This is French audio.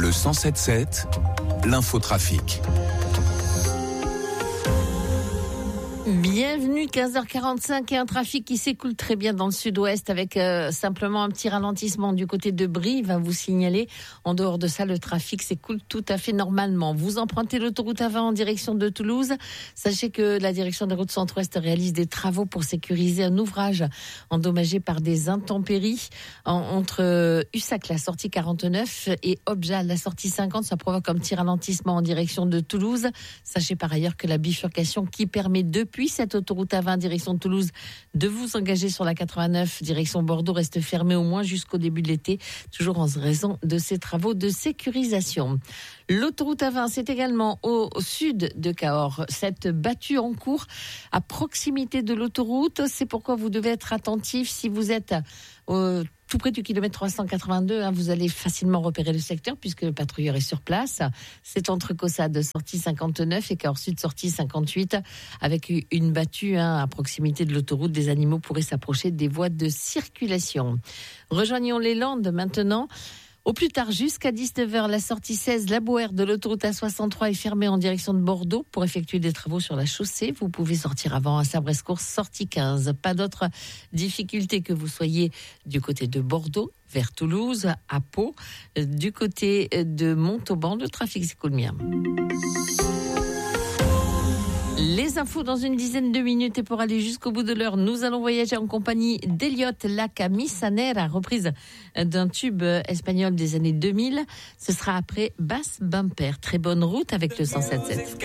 Le 107.7, l'infotrafic. Bienvenue, 15h45 et un trafic qui s'écoule très bien dans le sud-ouest avec simplement un petit ralentissement du côté de Brive à vous signaler. En dehors de ça, le trafic s'écoule tout à fait normalement. Vous empruntez l'autoroute A20 en direction de Toulouse. Sachez que la direction des routes centre-ouest réalise des travaux pour sécuriser un ouvrage endommagé par des intempéries entre Ussac, la sortie 49 et Objal, la sortie 50. Ça provoque un petit ralentissement en direction de Toulouse. Sachez par ailleurs que la bifurcation qui permet depuis cette autoroute A20 direction de Toulouse de vous engager sur la 89 direction Bordeaux reste fermée au moins jusqu'au début de l'été, toujours en raison de ces travaux de sécurisation. L'autoroute A20, c'est également au sud de Cahors, cette battue en cours à proximité de l'autoroute. C'est pourquoi vous devez être attentif si vous êtes tout près du kilomètre 382, vous allez facilement repérer le secteur puisque le patrouilleur est sur place. C'est entre Caussade, sortie 59 et Cahors Sud, sortie 58, avec une battue à proximité de l'autoroute. Des animaux pourraient s'approcher des voies de circulation. Rejoignons les Landes maintenant. Au plus tard, jusqu'à 19h, la sortie 16, la Boère de l'autoroute A63 est fermée en direction de Bordeaux pour effectuer des travaux sur la chaussée. Vous pouvez sortir avant à Sabrescourt, sortie 15. Pas d'autre difficulté que vous soyez du côté de Bordeaux, vers Toulouse, à Pau, du côté de Montauban. Le trafic s'écoule bien. Les infos dans une dizaine de minutes et pour aller jusqu'au bout de l'heure, nous allons voyager en compagnie d'Elliott La Camisanera, reprise d'un tube espagnol des années 2000. Ce sera après Bass Bumper. Très bonne route avec le 107.7.